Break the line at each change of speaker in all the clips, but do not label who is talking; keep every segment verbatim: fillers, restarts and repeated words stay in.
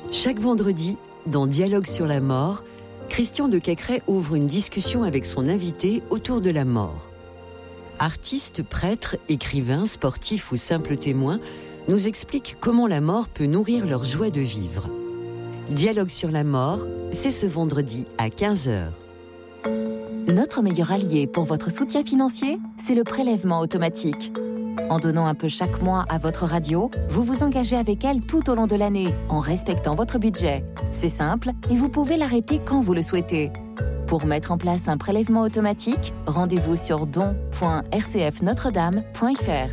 Chaque vendredi, dans Dialogue sur la mort, Christian de Quecret ouvre une discussion avec son invité autour de la mort. Artistes, prêtres, écrivains, sportifs ou simples témoins nous expliquent comment la mort peut nourrir leur joie de vivre. Dialogue sur la mort, c'est ce vendredi à quinze heures.
Notre meilleur allié pour votre soutien financier, c'est le prélèvement automatique. En donnant un peu chaque mois à votre radio, vous vous engagez avec elle tout au long de l'année, en respectant votre budget. C'est simple et vous pouvez l'arrêter quand vous le souhaitez. Pour mettre en place un prélèvement automatique, rendez-vous sur don point r c f notre dame point f r.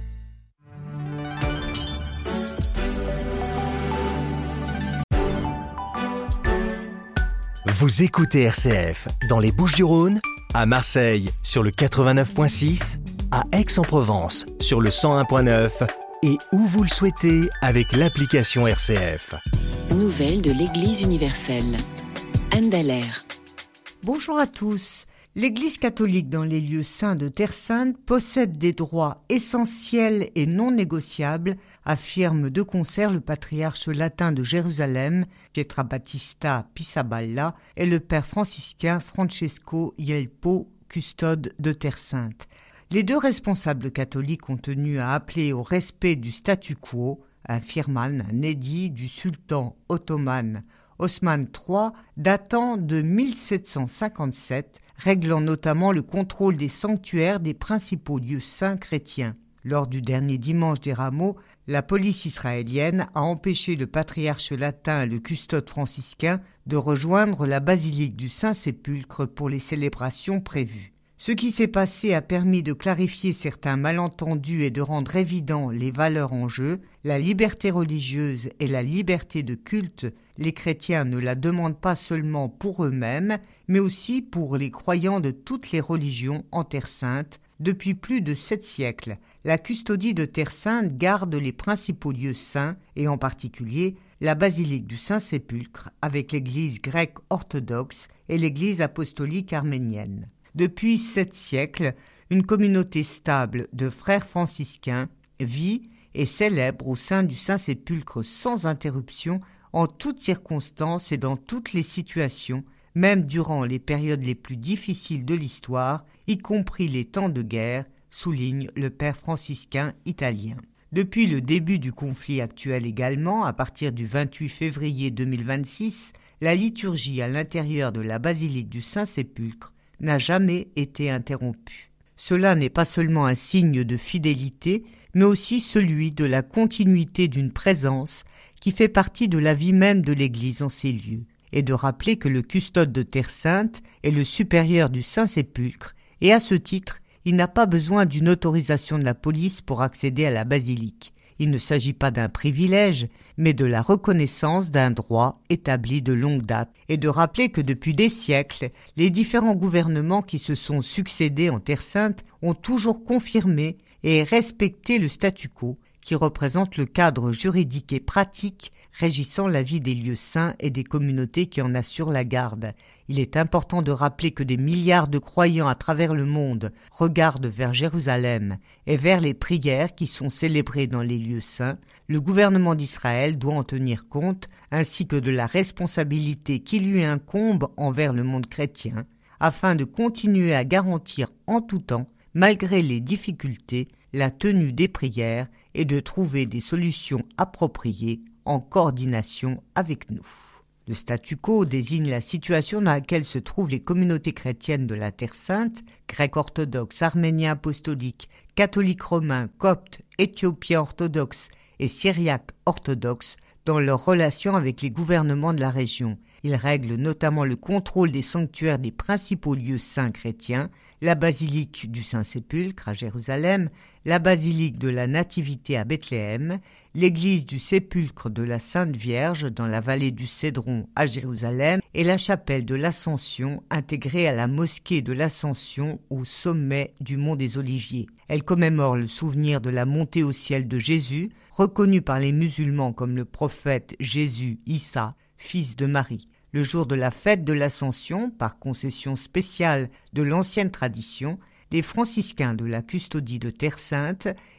Vous écoutez R C F dans les Bouches-du-Rhône, à Marseille sur le quatre-vingt-neuf point six, à Aix-en-Provence sur le cent un point neuf et où vous le souhaitez avec l'application R C F.
Nouvelles de l'Église universelle. Anne Dallaire.
Bonjour à tous. L'Église catholique dans les lieux saints de Terre Sainte possède des droits essentiels et non négociables, affirme de concert le patriarche latin de Jérusalem, Pietrabattista Pisaballa, et le père franciscain Francesco Ielpo, custode de Terre Sainte. Les deux responsables catholiques ont tenu à appeler au respect du statu quo, un firman, un édit du sultan ottoman Osman trois, datant de mille sept cent cinquante-sept, réglant notamment le contrôle des sanctuaires des principaux lieux saints chrétiens. Lors du dernier dimanche des Rameaux, la police israélienne a empêché le patriarche latin et le custode franciscain de rejoindre la basilique du Saint-Sépulcre pour les célébrations prévues. Ce qui s'est passé a permis de clarifier certains malentendus et de rendre évident les valeurs en jeu, la liberté religieuse et la liberté de culte. Les chrétiens ne la demandent pas seulement pour eux-mêmes, mais aussi pour les croyants de toutes les religions en Terre Sainte. Depuis plus de sept siècles, la custodie de Terre Sainte garde les principaux lieux saints, et en particulier la basilique du Saint-Sépulcre, avec l'église grecque orthodoxe et l'église apostolique arménienne. Depuis sept siècles, une communauté stable de frères franciscains vit et célèbre au sein du Saint-Sépulcre sans interruption, en toutes circonstances et dans toutes les situations, même durant les périodes les plus difficiles de l'histoire, y compris les temps de guerre, souligne le père franciscain italien. Depuis le début du conflit actuel également, à partir du vingt-huit février deux mille vingt-six, la liturgie à l'intérieur de la basilique du Saint-Sépulcre n'a jamais été interrompue. Cela n'est pas seulement un signe de fidélité, mais aussi celui de la continuité d'une présence qui fait partie de la vie même de l'Église en ces lieux, et de rappeler que le custode de Terre Sainte est le supérieur du Saint-Sépulcre, et à ce titre, il n'a pas besoin d'une autorisation de la police pour accéder à la basilique. Il ne s'agit pas d'un privilège, mais de la reconnaissance d'un droit établi de longue date, et de rappeler que depuis des siècles, les différents gouvernements qui se sont succédés en Terre Sainte ont toujours confirmé et respecté le statu quo, qui représente le cadre juridique et pratique régissant la vie des lieux saints et des communautés qui en assurent la garde. Il est important de rappeler que des milliards de croyants à travers le monde regardent vers Jérusalem et vers les prières qui sont célébrées dans les lieux saints. Le gouvernement d'Israël doit en tenir compte, ainsi que de la responsabilité qui lui incombe envers le monde chrétien, afin de continuer à garantir en tout temps, malgré les difficultés, la tenue des prières et de trouver des solutions appropriées en coordination avec nous. Le statu quo désigne la situation dans laquelle se trouvent les communautés chrétiennes de la Terre Sainte, grecs orthodoxes, arméniens apostoliques, catholiques romains, coptes, éthiopiens orthodoxes et syriaques orthodoxes, dans leurs relations avec les gouvernements de la région. Il règle notamment le contrôle des sanctuaires des principaux lieux saints chrétiens, la basilique du Saint-Sépulcre à Jérusalem, la basilique de la Nativité à Bethléem, l'église du Sépulcre de la Sainte Vierge dans la vallée du Cédron à Jérusalem et la chapelle de l'Ascension intégrée à la mosquée de l'Ascension au sommet du mont des Oliviers. Elle commémore le souvenir de la montée au ciel de Jésus, reconnu par les musulmans comme le prophète Jésus Issa, fils de Marie. Le jour de la fête de l'Ascension, par concession spéciale de l'ancienne tradition, les franciscains de la custodie de Terre Sainte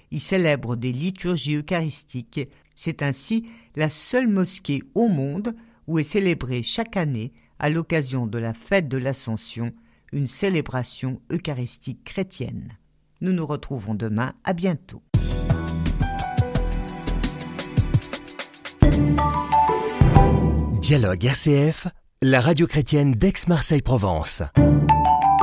y célèbre des liturgies eucharistiques. C'est ainsi la seule mosquée au monde où est célébrée chaque année, à l'occasion de la fête de l'Ascension, une célébration eucharistique chrétienne. Nous nous retrouvons demain, à bientôt.
Dialogue R C F, la radio chrétienne d'Aix-Marseille-Provence.